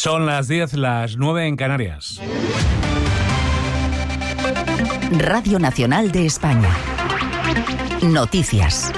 Son las 10, las 9 en Canarias. Radio Nacional de España. Noticias.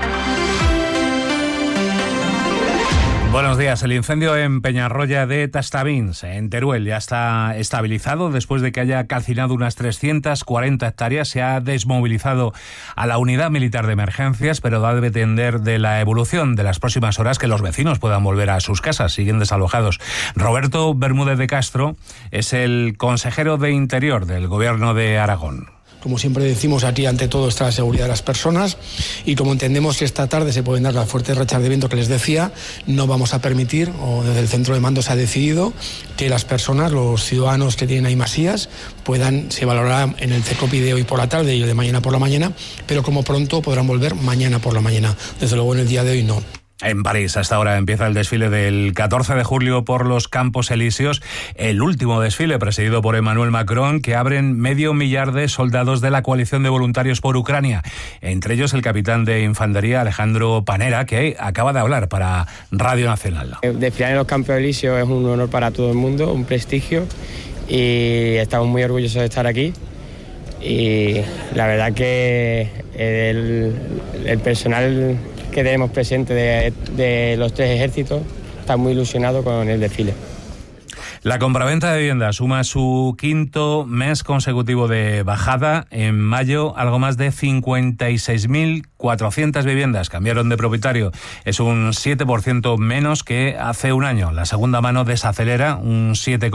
Buenos días. El incendio en Peñarroya de Tastavins, en Teruel, ya está estabilizado después de que haya calcinado unas 340 hectáreas. Se ha desmovilizado a la unidad militar de emergencias, pero va a depender de la evolución de las próximas horas que los vecinos puedan volver a sus casas. Siguen desalojados. Roberto Bermúdez de Castro es el consejero de Interior del Gobierno de Aragón. Como siempre decimos, aquí ante todo está la seguridad de las personas, y como entendemos que esta tarde se pueden dar las fuertes rachas de viento que les decía, no vamos a permitir, o desde el centro de mando se ha decidido, que las personas, los ciudadanos que tienen ahí masías, se valorará en el CECOPI de hoy por la tarde y el de mañana por la mañana, pero como pronto podrán volver mañana por la mañana. Desde luego en el día de hoy no. En París, hasta ahora empieza el desfile del 14 de julio por los Campos Elíseos, el último desfile presidido por Emmanuel Macron, que abren 500.000 de soldados de la coalición de voluntarios por Ucrania, entre ellos el capitán de infantería Alejandro Panera, que acaba de hablar para Radio Nacional. Desfilar en los Campos Elíseos es un honor para todo el mundo, un prestigio, y estamos muy orgullosos de estar aquí. Y la verdad que el personal que tenemos presente de los tres ejércitos está muy ilusionado con el desfile. La compraventa de viviendas suma su quinto mes consecutivo de bajada. En mayo, algo más de 56.400 viviendas cambiaron de propietario. Es un 7% menos que hace un año. La segunda mano desacelera un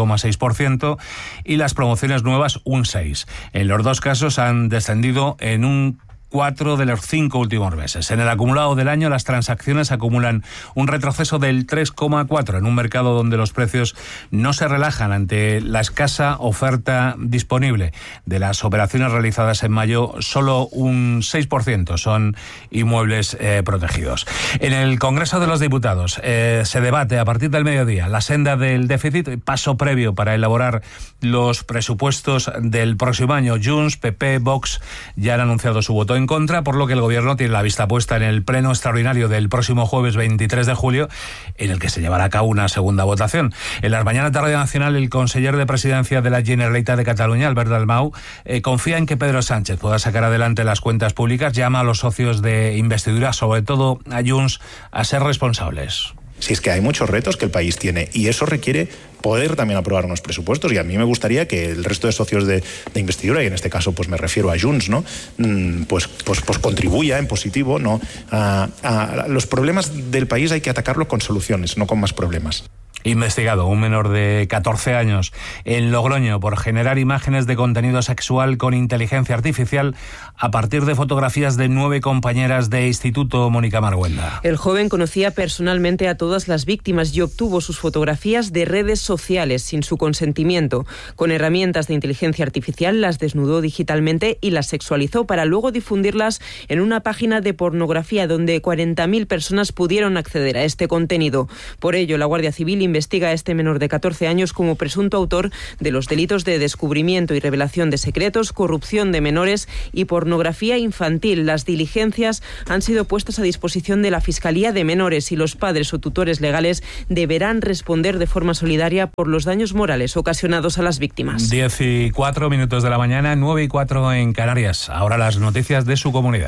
7,6% y las promociones nuevas un 6%. En los dos casos han descendido en un 4 de los 5 últimos meses. En el acumulado del año, las transacciones acumulan un retroceso del 3,4 en un mercado donde los precios no se relajan ante la escasa oferta disponible. De las operaciones realizadas en mayo, solo un 6% son inmuebles protegidos. En el Congreso de los Diputados se debate a partir del mediodía la senda del déficit, paso previo para elaborar los presupuestos del próximo año. Junts, PP, Vox ya han anunciado su voto en contra, por lo que el Gobierno tiene la vista puesta en el pleno extraordinario del próximo jueves 23 de julio, en el que se llevará a cabo una segunda votación. En las mañanas de Radio Nacional, el conseller de Presidencia de la Generalitat de Cataluña, Albert Dalmau, confía en que Pedro Sánchez pueda sacar adelante las cuentas públicas. Llama a los socios de investidura, sobre todo a Junts, a ser responsables. Si es que hay muchos retos que el país tiene, y eso requiere poder también aprobar unos presupuestos, y a mí me gustaría que el resto de socios de investidura, y en este caso pues me refiero a Junts, ¿no? Pues contribuya en positivo, ¿no? A los problemas del país hay que atacarlos con soluciones, no con más problemas. Investigado un menor de 14 años en Logroño por generar imágenes de contenido sexual con inteligencia artificial a partir de fotografías de 9 compañeras de instituto. Mónica Marguenda. El joven conocía personalmente a todas las víctimas y obtuvo sus fotografías de redes sociales sin su consentimiento. Con herramientas de inteligencia artificial las desnudó digitalmente y las sexualizó para luego difundirlas en una página de pornografía donde 40.000 personas pudieron acceder a este contenido. Por ello, la Guardia Civil investiga a este menor de 14 años como presunto autor de los delitos de descubrimiento y revelación de secretos, corrupción de menores y pornografía infantil. Las diligencias han sido puestas a disposición de la Fiscalía de Menores y los padres o tutores legales deberán responder de forma solidaria por los daños morales ocasionados a las víctimas. 10:04 de la mañana, 9:04 en Canarias. Ahora las noticias de su comunidad.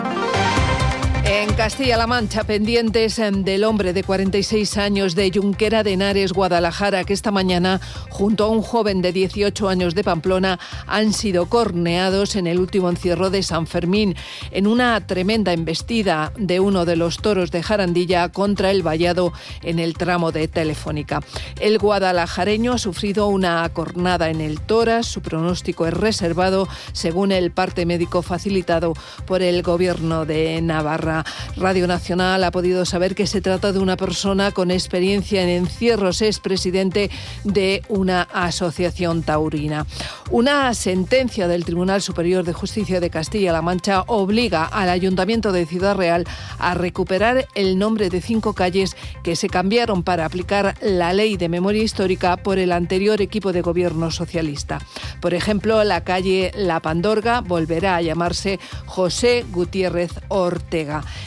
En Castilla-La Mancha, pendientes del hombre de 46 años de Junquera de Henares, Guadalajara, que esta mañana, junto a un joven de 18 años de Pamplona, han sido corneados en el último encierro de San Fermín, en una tremenda embestida de uno de los toros de Jarandilla contra el vallado en el tramo de Telefónica. El guadalajareño ha sufrido una cornada en el tórax, su pronóstico es reservado, según el parte médico facilitado por el Gobierno de Navarra. Radio Nacional ha podido saber que se trata de una persona con experiencia en encierros, es presidente de una asociación taurina. Una sentencia del Tribunal Superior de Justicia de Castilla-La Mancha obliga al Ayuntamiento de Ciudad Real a recuperar el nombre de 5 calles que se cambiaron para aplicar la Ley de Memoria Histórica por el anterior equipo de gobierno socialista. Por ejemplo, la calle La Pandorga volverá a llamarse José Gutiérrez Ortega.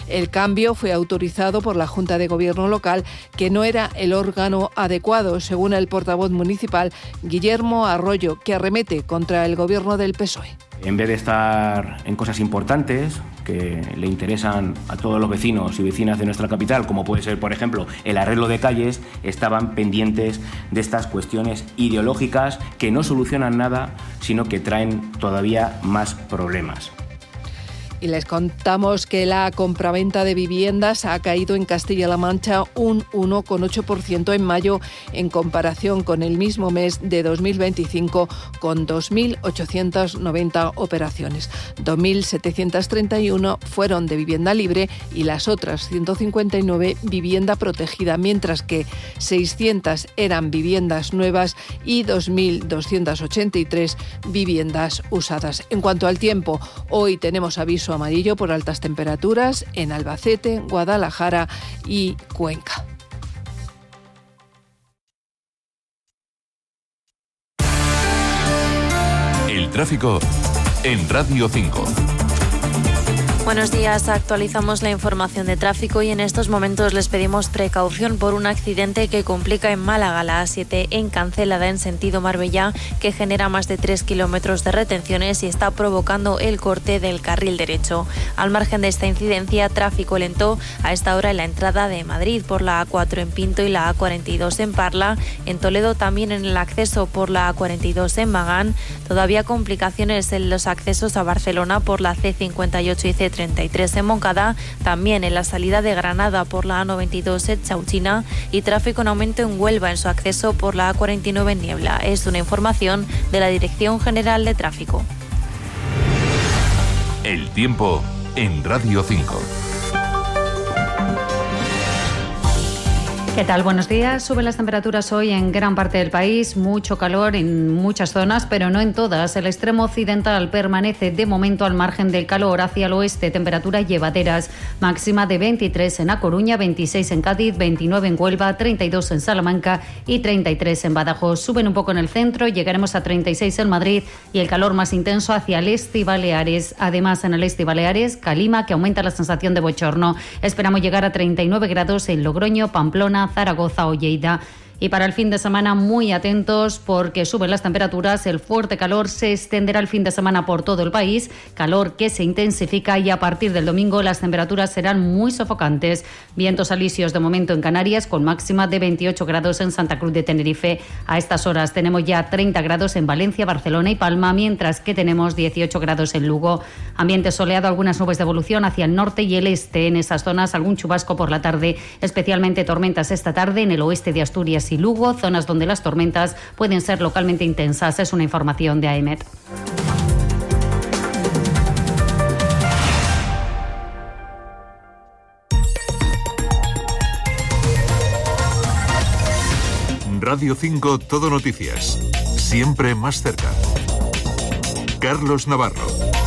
El cambio fue autorizado por la Junta de Gobierno local, que no era el órgano adecuado, según el portavoz municipal Guillermo Arroyo, que arremete contra el gobierno del PSOE. En vez de estar en cosas importantes que le interesan a todos los vecinos y vecinas de nuestra capital, como puede ser, por ejemplo, el arreglo de calles, estaban pendientes de estas cuestiones ideológicas que no solucionan nada, sino que traen todavía más problemas. Y les contamos que la compraventa de viviendas ha caído en Castilla-La Mancha un 1,8% en mayo en comparación con el mismo mes de 2025, con 2.890 operaciones. 2.731 fueron de vivienda libre y las otras 159 vivienda protegida, mientras que 600 eran viviendas nuevas y 2.283 viviendas usadas. En cuanto al tiempo, hoy tenemos aviso amarillo por altas temperaturas en Albacete, Guadalajara y Cuenca. El tráfico en Radio 5. Buenos días, actualizamos la información de tráfico y en estos momentos les pedimos precaución por un accidente que complica en Málaga la A7 en Cancelada en sentido Marbella, que genera más de 3 kilómetros de retenciones y está provocando el corte del carril derecho. Al margen de esta incidencia, tráfico lento a esta hora en la entrada de Madrid por la A4 en Pinto y la A42 en Parla, en Toledo también en el acceso por la A42 en Magán, todavía complicaciones en los accesos a Barcelona por la C58 y C33 en Moncada, también en la salida de Granada por la A92 en Chauchina y tráfico en aumento en Huelva en su acceso por la A49 en Niebla. Es una información de la Dirección General de Tráfico. El tiempo en Radio 5. ¿Qué tal? Buenos días. Suben las temperaturas hoy en gran parte del país, mucho calor en muchas zonas, pero no en todas. El extremo occidental permanece de momento al margen del calor. Hacia el oeste, temperaturas llevaderas, máxima de 23 en A Coruña, 26 en Cádiz, 29 en Huelva, 32 en Salamanca y 33 en Badajoz. Suben un poco en el centro, llegaremos a 36 en Madrid y el calor más intenso hacia el este y Baleares. Además, en el este y Baleares, calima, que aumenta la sensación de bochorno. Esperamos llegar a 39 grados en Logroño, Pamplona, Zaragoza o Lleida. Y para el fin de semana muy atentos porque suben las temperaturas, el fuerte calor se extenderá el fin de semana por todo el país, calor que se intensifica y a partir del domingo las temperaturas serán muy sofocantes. Vientos alisios de momento en Canarias con máxima de 28 grados en Santa Cruz de Tenerife. A estas horas tenemos ya 30 grados en Valencia, Barcelona y Palma, mientras que tenemos 18 grados en Lugo. Ambiente soleado, algunas nubes de evolución hacia el norte y el este. En esas zonas algún chubasco por la tarde, especialmente tormentas esta tarde en el oeste de Asturias y Lugo, zonas donde las tormentas pueden ser localmente intensas. Es una información de AEMET. Radio 5 Todo Noticias. Siempre más cerca. Carlos Navarro.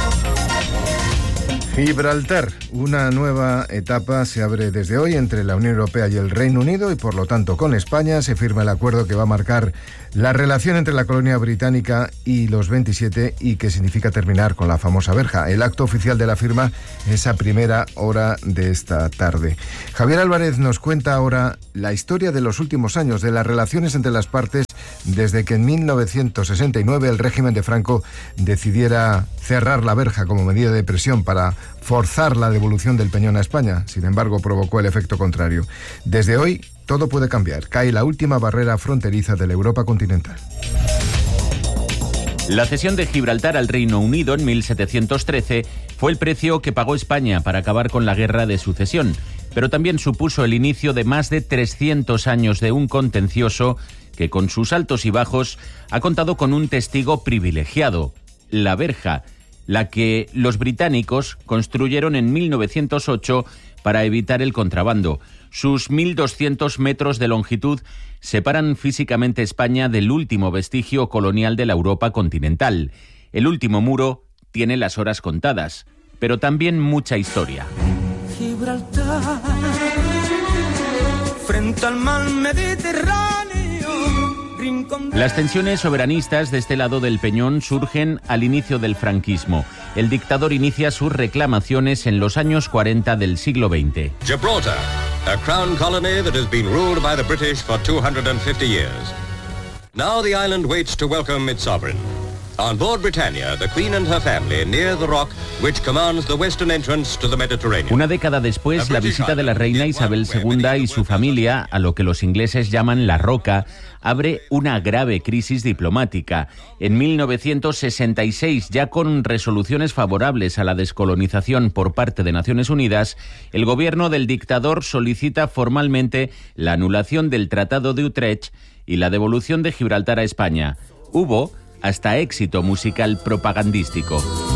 Gibraltar, una nueva etapa se abre desde hoy entre la Unión Europea y el Reino Unido y por lo tanto con España se firma el acuerdo que va a marcar la relación entre la colonia británica y los 27 y que significa terminar con la famosa verja. El acto oficial de la firma es a primera hora de esta tarde. Javier Álvarez nos cuenta ahora la historia de los últimos años de las relaciones entre las partes desde que en 1969 el régimen de Franco decidiera cerrar la verja como medida de presión para forzar la devolución del Peñón a España. Sin embargo, provocó el efecto contrario. Desde hoy, todo puede cambiar. Cae la última barrera fronteriza de la Europa continental. La cesión de Gibraltar al Reino Unido en 1713 fue el precio que pagó España para acabar con la guerra de sucesión, pero también supuso el inicio de más de 300 años de un contencioso que, con sus altos y bajos, ha contado con un testigo privilegiado, la verja, la que los británicos construyeron en 1908 para evitar el contrabando. Sus 1.200 metros de longitud separan físicamente España del último vestigio colonial de la Europa continental. El último muro tiene las horas contadas, pero también mucha historia. Gibraltar, frente al mar Mediterráneo. Las tensiones soberanistas de este lado del Peñón surgen al inicio del franquismo. el dictador inicia sus reclamaciones en los años 40 del siglo XX. Gibraltar, a crown colony that has been ruled by the British for 250 years. Now the island waits to welcome its sovereign. On board Britannia, the Queen and her family near the rock which commands the western entrance to the Mediterranean. Una década después, la visita de la reina Isabel II y su familia a lo que los ingleses llaman la Roca abre una grave crisis diplomática. En 1966, ya con resoluciones favorables a la descolonización por parte de Naciones Unidas, el gobierno del dictador solicita formalmente la anulación del Tratado de Utrecht y la devolución de Gibraltar a España. Hubo hasta éxito musical propagandístico.